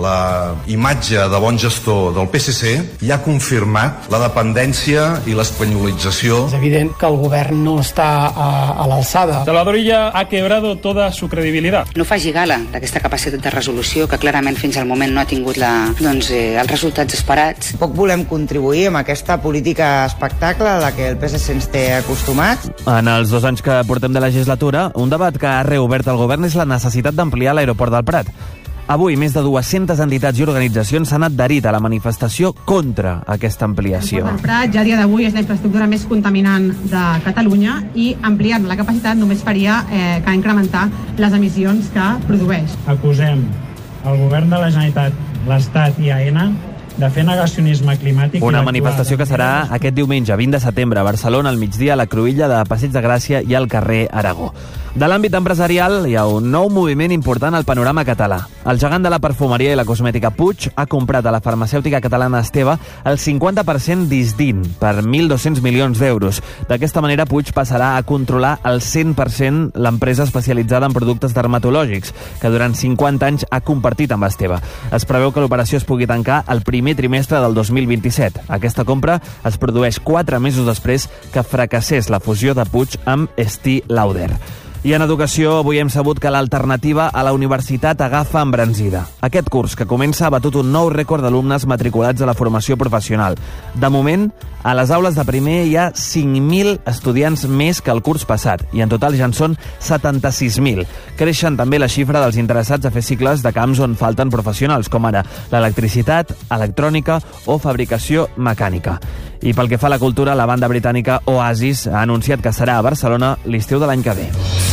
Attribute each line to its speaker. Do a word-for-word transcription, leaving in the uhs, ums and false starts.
Speaker 1: la imatge de bon gestor del P S C ja ha confirmat la dependència i l'espanyolització.
Speaker 2: És evident que el govern no està a, a l'alçada.
Speaker 3: Salvador Illa ha quebrado toda su credibilidad.
Speaker 4: No faci gala d'aquesta capacitat de resolució que clarament fins al moment no ha tingut la, doncs, eh, els resultats esperats.
Speaker 5: Poc volem contribuir amb aquesta política espectacle a la que el P S C ens té acostumats.
Speaker 6: En els dos anys que portem de legislatura, un debat que ha reobert el govern és la necessitat d'ampliar l'aeroport del Prat. Avui, més de dues-centes entitats i organitzacions s'han adherit a la manifestació contra aquesta ampliació.
Speaker 7: El Prat ja a dia d'avui és la infraestructura més contaminant de Catalunya i ampliar la capacitat només faria eh, que incrementar les emissions que produeix.
Speaker 8: Acusem el govern de la Generalitat, l'Estat i AENA de fer negacionisme climàtic.
Speaker 6: Una manifestació que serà aquest diumenge, vint de setembre, a Barcelona, al migdia, a la Cruïlla de Passeig de Gràcia i al carrer Aragó. De l'àmbit empresarial hi ha un nou moviment important al panorama català. El gegant de la perfumeria i la cosmètica Puig ha comprat a la farmacèutica catalana Esteve el cinquanta per cent d'Isdin per mil dos-cents milions d'euros. D'aquesta manera, Puig passarà a controlar el cent per cent l'empresa especialitzada en productes dermatològics, que durant cinquanta anys ha compartit amb Esteve. Es preveu que l'operació es pugui tancar el primer trimestre del dos mil vint-i-set. Aquesta compra es produeix quatre mesos després que fracassés la fusió de Puig amb Estée Lauder. I en educació, avui hem sabut que l'alternativa a la universitat agafa embranzida. Aquest curs, que comença, ha batut un nou rècord d'alumnes matriculats a la formació professional. De moment, a les aules de primer hi ha cinc mil estudiants més que el curs passat, i en total ja en són setanta-sis mil. Creixen també la xifra dels interessats a fer cicles de camps on falten professionals, com ara l'electricitat, electrònica o fabricació mecànica. I pel que fa a la cultura, la banda britànica Oasis ha anunciat que serà a Barcelona l'estiu de l'any que ve.